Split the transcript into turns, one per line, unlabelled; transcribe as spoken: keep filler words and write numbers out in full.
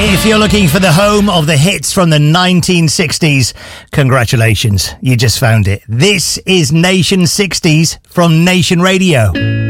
If you're looking for the home of the hits from the nineteen sixties, congratulations, you just found it. This is Nation sixties from Nation Radio.